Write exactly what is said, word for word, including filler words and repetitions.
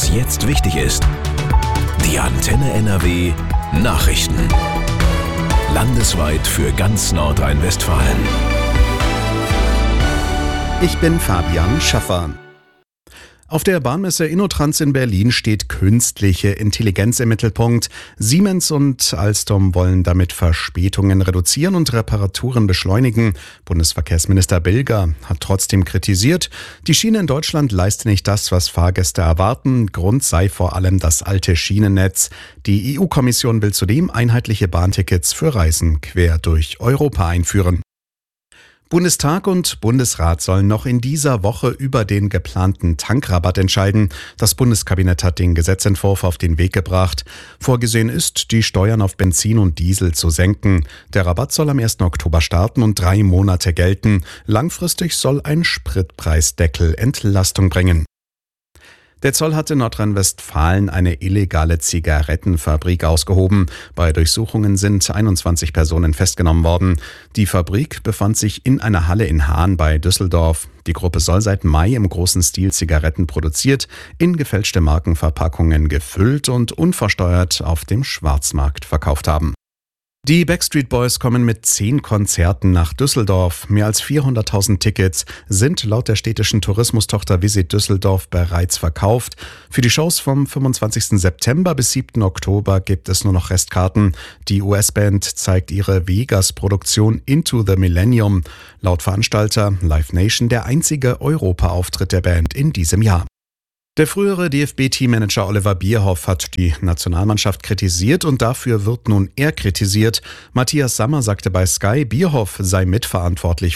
was jetzt wichtig ist. Die Antenne N R W Nachrichten. Landesweit für ganz Nordrhein-Westfalen. Ich bin Fabian Schaffer. Auf der Bahnmesse InnoTrans in Berlin steht künstliche Intelligenz im Mittelpunkt. Siemens und Alstom wollen damit Verspätungen reduzieren und Reparaturen beschleunigen. Bundesverkehrsminister Bilger hat trotzdem kritisiert, die Schiene in Deutschland leiste nicht das, was Fahrgäste erwarten. Grund sei vor allem das alte Schienennetz. Die E U-Kommission will zudem einheitliche Bahntickets für Reisen quer durch Europa einführen. Bundestag und Bundesrat sollen noch in dieser Woche über den geplanten Tankrabatt entscheiden. Das Bundeskabinett hat den Gesetzentwurf auf den Weg gebracht. Vorgesehen ist, die Steuern auf Benzin und Diesel zu senken. Der Rabatt soll am ersten Oktober starten und drei Monate gelten. Langfristig soll ein Spritpreisdeckel Entlastung bringen. Der Zoll hat in Nordrhein-Westfalen eine illegale Zigarettenfabrik ausgehoben. Bei Durchsuchungen sind einundzwanzig Personen festgenommen worden. Die Fabrik befand sich in einer Halle in Haan bei Düsseldorf. Die Gruppe soll seit Mai im großen Stil Zigaretten produziert, in gefälschte Markenverpackungen gefüllt und unversteuert auf dem Schwarzmarkt verkauft haben. Die Backstreet Boys kommen mit zehn Konzerten nach Düsseldorf. Mehr als vierhunderttausend Tickets sind laut der städtischen Tourismustochter Visit Düsseldorf bereits verkauft. Für die Shows vom fünfundzwanzigsten September bis siebten Oktober gibt es nur noch Restkarten. Die U S-Band zeigt ihre Vegas-Produktion Into the Millennium. Laut Veranstalter Live Nation der einzige Europa-Auftritt der Band in diesem Jahr. Der frühere D F B-Teammanager Oliver Bierhoff hat die Nationalmannschaft kritisiert und dafür wird nun er kritisiert. Matthias Sammer sagte bei Sky, Bierhoff sei mitverantwortlich